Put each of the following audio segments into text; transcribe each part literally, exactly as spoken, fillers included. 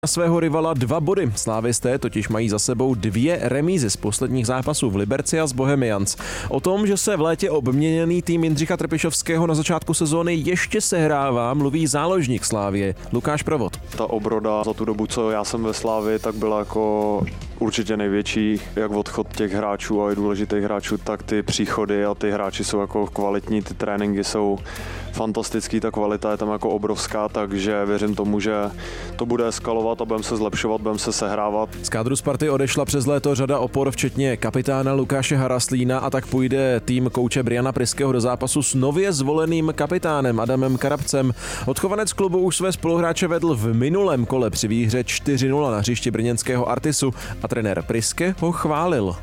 Svého rivala dva body. Slávisté totiž mají za sebou dvě remízy z posledních zápasů v Liberci a z Bohemians. O tom, že se v létě obměněný tým Jindřicha Trpišovského na začátku sezóny ještě sehrává, mluví záložník Slávie Lukáš Provod. Ta obroda za tu dobu, co já jsem ve Slávii, tak byla jako určitě největší, jak odchod těch hráčů a i důležitých hráčů, tak ty příchody a ty hráči jsou jako kvalitní, ty tréninky jsou fantastický, ta kvalita je tam jako obrovská, takže věřím tomu, že to bude eskalovat a budeme se zlepšovat, budeme se sehrávat. Z kádru Sparty odešla přes léto řada opor, včetně kapitána Lukáše Haraslína, a tak půjde tým kouče Briana Priského do zápasu s nově zvoleným kapitánem Adamem Karabcem. Odchovanec klubu už své spoluhráče vedl v minulém kole při výhře čtyři nula na hřišti brněnského Artisu a trenér Priske ho chválil.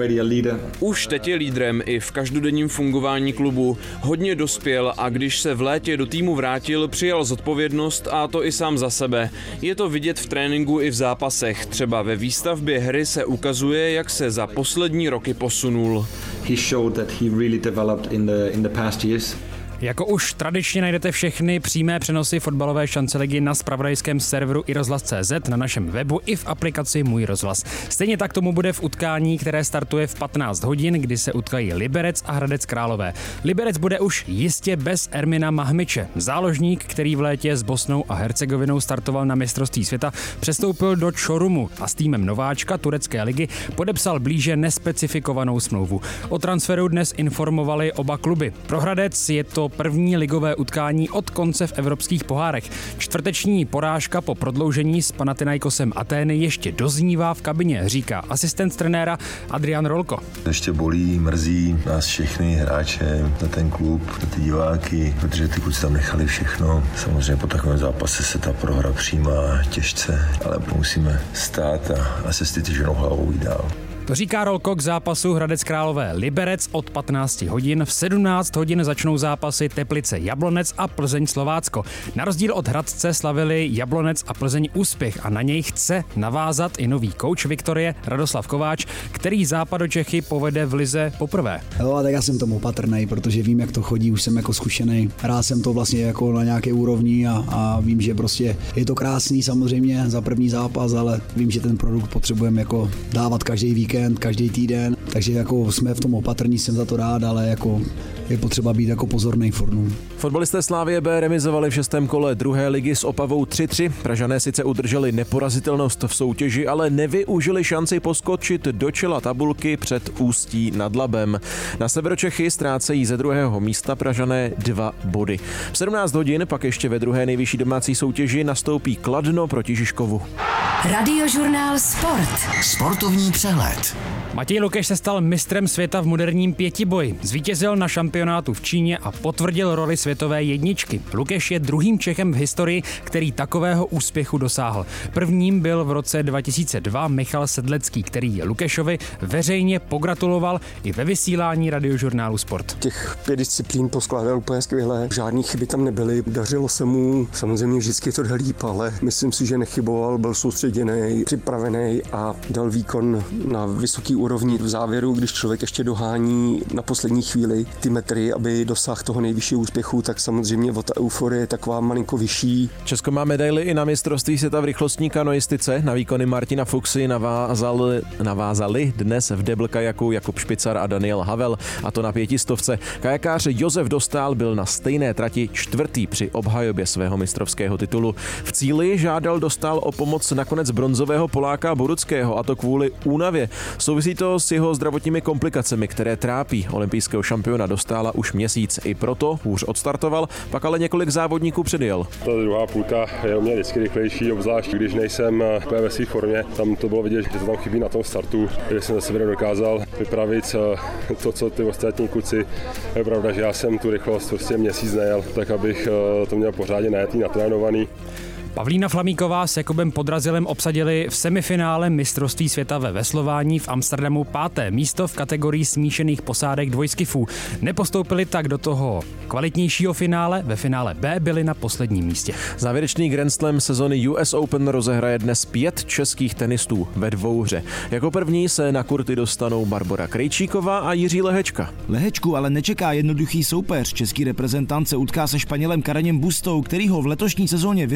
Už teď je lídrem i v každodenním fungování klubu. Hodně dospěl a když se v létě do týmu vrátil, přijal zodpovědnost, a to i sám za sebe. Je to vidět v tréninku i v zápasech. Třeba ve výstavbě hry se ukazuje, jak se za poslední roky posunul. He showed that he really developed in the in the past years. Jako už tradičně najdete všechny přímé přenosy fotbalové šance ligy na zpravodajském serveru i rozhlas tečka cé zet, na našem webu i v aplikaci Můj rozhlas. Stejně tak tomu bude v utkání, které startuje v patnáct hodin, kdy se utkají Liberec a Hradec Králové. Liberec bude už jistě bez Ermina Mahmiče. Záložník, který v létě s Bosnou a Hercegovinou startoval na mistrovství světa, přestoupil do Čorumu a s týmem nováčka turecké ligy podepsal blíže nespecifikovanou smlouvu. O transferu dnes informovali oba kluby. Pro Hradec je to první ligové utkání od konce v evropských pohárech. Čtvrteční porážka po prodloužení s Panathinaikosem Atény ještě doznívá v kabině, říká asistent trenéra Adrian Rolko. Ještě bolí, mrzí nás všechny hráče, na ten klub, na ty diváky, protože ty kluci tam nechali všechno. Samozřejmě po takovém zápase se ta prohra přijímá těžce, ale musíme stát a asi s tyženou hlavou jít dál. To říká Rolko k zápasu Hradec Králové Liberec od patnáct hodin. V sedmnáct hodin začnou zápasy Teplice Jablonec a Plzeň Slovácko. Na rozdíl od Hradce slavili Jablonec a Plzeň úspěch a na něj chce navázat i nový kouč Viktorie Radoslav Kováč, který Západočechy povede v lize poprvé. Jo, tak já jsem tomu opatrnej, protože vím, jak to chodí, už jsem jako zkušený. Hrál jsem to vlastně jako na nějaké úrovni a, a vím, že prostě je to krásný samozřejmě za první zápas, ale vím, že ten produkt potřebujeme jako dávat každý víkend, každý týden, takže jako jsme v tom opatrní, jsem za to rád, ale jako je potřeba být jako pozornej furt. Fotbalisté Slávie B remizovali v šestém kole druhé ligy s Opavou tři tři. Pražané sice udrželi neporazitelnost v soutěži, ale nevyužili šanci poskočit do čela tabulky před Ústí nad Labem. Na Severočechy ztrácejí ze druhého místa Pražané dva body. V sedmnáct hodin pak ještě ve druhé nejvyšší domácí soutěži nastoupí Kladno proti Žižkovu. Radiožurnál Sport. Sportovní přehled. Matěj Lukeš se stal mistrem světa v moderním pětiboji. Zvítězil na šampionátu v Číně a potvrdil roli světové jedničky. Lukeš je druhým Čechem v historii, který takového úspěchu dosáhl. Prvním byl v roce dva tisíce dva Michal Sedlecký, který Lukešovi veřejně pogratuloval i ve vysílání Radiožurnálu Sport. Těch pět disciplín poskládal úplně skvěle, žádný chyby tam nebyly, dařilo se mu, samozřejmě vždycky to jde líp, ale myslím si, že nechyboval, byl soustředěný, připravený a dal výkon na vysoký úrovni. V závěru, když člověk ještě dohání na poslední chvíli ty metry, aby dosáhl toho nejvyššího úspěchu, tak samozřejmě o ta euforie je taková malinko vyšší. Česko má medaili i na mistrovství světa v rychlostní kanoistice. Na výkony Martina Fuxy navázali, navázali dnes v debl kajaku Jakub Špicar a Daniel Havel, a to na pětistovce. Kajakář Josef Dostál byl na stejné trati čtvrtý při obhajobě svého mistrovského titulu. V cíli žádal Dostál o pomoc nakonec bronzového Poláka Boruckého, a to kvůli únavě. Souvisí to s jeho zdravotními komplikacemi, které trápí olympijského šampiona Dostála už měsíc. I proto hůř odstartoval, pak ale několik závodníků předjel. Ta druhá půlka je u mě vždycky rychlejší, obzvlášť když nejsem ve své formě. Tam to bylo vidět, že to tam chybí na tom startu, kde jsem za sebe dokázal vypravit to, co ty ostatní kluci. Je pravda, že já jsem tu rychlost prostě měsíc nejel, tak abych to měl pořádně najetý, natrénovaný. Pavlína Flamíková s Jakubem Podrazilem obsadili v semifinále mistrovství světa ve veslování v Amsterdamu páté místo v kategorii smíšených posádek dvojskifů. Nepostoupili tak do toho kvalitnějšího finále, ve finále B byli na posledním místě. Závěrečný Grand Slam sezony U S Open rozehraje dnes pět českých tenistů ve dvouhře. Jako první se na kurty dostanou Barbora Krejčíková a Jiří Lehečka. Lehečku ale nečeká jednoduchý soupeř. Český reprezentant se utká se Španělem Karenem Bustou, který ho v letošní sezóně vyřadil tři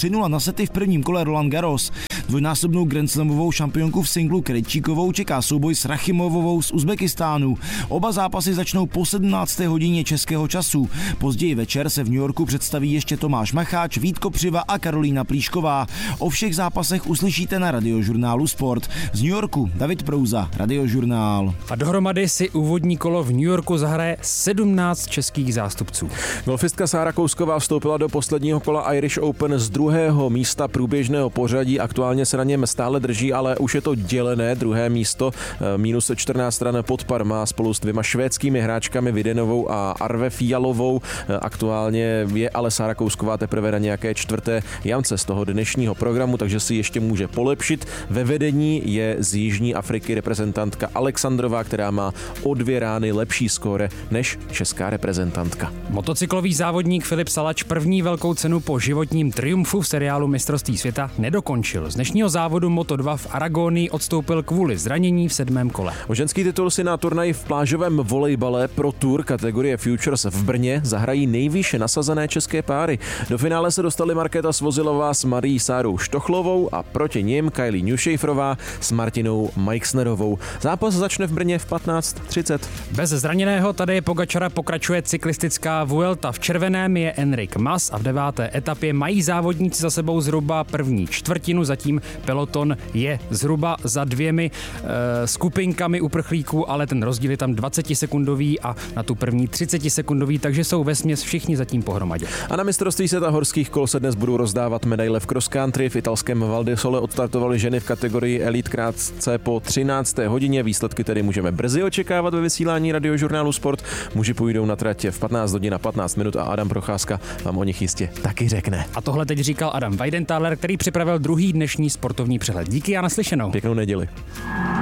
tři nula na sety v prvním kole Roland Garros. Dvojnásobnou grandslamovou šampionku v singlu Krejčíkovou čeká souboj s Rachimovovou z Uzbekistánu. Oba zápasy začnou po sedmnácté hodině českého času. Později večer se v New Yorku představí ještě Tomáš Macháč, Vít Kopřiva a Karolína Plíšková. O všech zápasech uslyšíte na Radiožurnálu Sport. Z New Yorku David Prouza, Radiožurnál. A dohromady si úvodní kolo v New Yorku zahraje sedmnáct českých zástupců. Golfistka Sára Kousková vstoupila do posledního kola Irish Open z druhého místa průběžného pořadí. Aktuálně se na něm stále drží, ale už je to dělené druhé místo. Minus čtrnáct stran pod par má spolu s dvěma švédskými hráčkami Videnovou a Arve Fialovou. Aktuálně je ale Sára Kousková teprve na nějaké čtvrté jamce z toho dnešního programu, takže si ještě může polepšit. Ve vedení je z Jižní Afriky reprezentantka Alexandrová, která má o dvě rány lepší skóre než česká reprezentantka. Motocyklový závodník Filip Salač první velkou cenu po životním triumfu v seriálu Mistrovství světa nedokončil. Z dnešního závodu Moto dva v Aragonii odstoupil kvůli zranění v sedmém kole. O ženský titul si na turnaji v plážovém volejbale Pro Tour kategorie Futures v Brně zahrají nejvýše nasazené české páry. Do finále se dostali Markéta Svozilová s Marií Sárou Štochlovou a proti nim Kylie Newshaferová s Martinou Meixnerovou. Zápas začne v Brně v patnáct třicet. Bez zraněného Tadeje Pogačara pokračuje cyklistická Vuelta. V červeném je Enric Mas a v deváté etapě mají závodníci za sebou zhruba první čtvrtinu, zatím peloton je zhruba za dvěmi e, skupinkami uprchlíků, ale ten rozdíl je tam dvacetisekundový a na tu první třicetisekundový, takže jsou vesměs všichni zatím pohromadě. A na mistrovství světa horských kol se dnes budou rozdávat medaile v cross country. V italském Val di Sole odstartovaly ženy v kategorii Elite krátce po třinácté hodině. Výsledky tedy můžeme brzy očekávat ve vysílání Radiožurnálu Sport. Muži půjdou na trať v patnáct hodin a patnáct minut a Adam Procházka vám o nich jistě taky řekne. A tohle teď říkal Adam Weidenthaler, který připravil druhý dnešní sportovní přehled. Díky a naslyšenou. Pěknou neděli.